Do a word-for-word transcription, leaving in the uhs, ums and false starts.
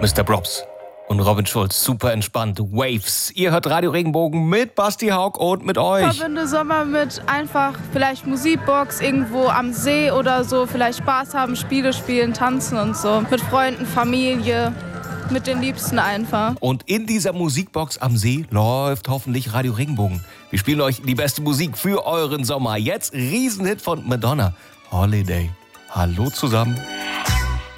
Mister Probst und Robin Schulz, super entspannt. Waves. Ihr hört Radio Regenbogen mit Basti Haug und mit euch. Ich verbinde Sommer mit einfach vielleicht Musikbox irgendwo am See oder so. Vielleicht Spaß haben, Spiele spielen, tanzen und so. Mit Freunden, Familie, mit den Liebsten einfach. Und in dieser Musikbox am See läuft hoffentlich Radio Regenbogen. Wir spielen euch die beste Musik für euren Sommer. Jetzt Riesenhit von Madonna, Holiday. Hallo zusammen.